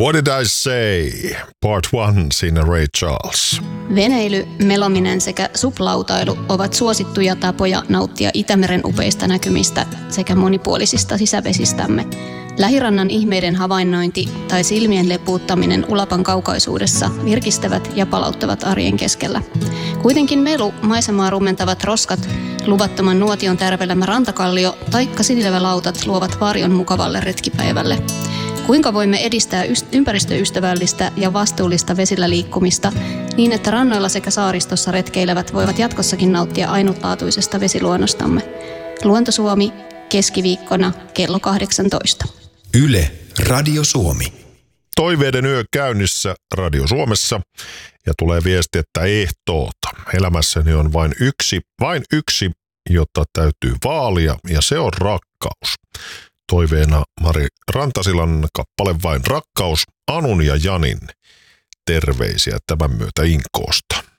What Did I Say? Part 1 siinä Ray Charles. Veneily, melominen sekä suplautailu ovat suosittuja tapoja nauttia Itämeren upeista näkymistä sekä monipuolisista sisävesistämme. Lähirannan ihmeiden havainnointi tai silmien lepuuttaminen Ulapan kaukaisuudessa virkistävät ja palauttavat arjen keskellä. Kuitenkin melu, maisemaa rumentavat roskat, luvattoman nuotion tärvelemä rantakallio taikka sinilevälautat luovat varjon mukavalle retkipäivälle. Kuinka voimme edistää ympäristöystävällistä ja vastuullista vesillä liikkumista niin, että rannoilla sekä saaristossa retkeilevät voivat jatkossakin nauttia ainutlaatuisesta vesiluonnostamme? Luontosuomi keskiviikkona kello 18. Yle Radio Suomi. Toiveiden yö käynnissä Radio Suomessa ja tulee viesti, että ehtoota. Elämässäni on vain yksi, jota täytyy vaalia ja se on rakkaus. Toiveena Mari Rantasilan kappale Vain rakkaus, Anun ja Janin. Terveisiä tämän myötä Inkoosta.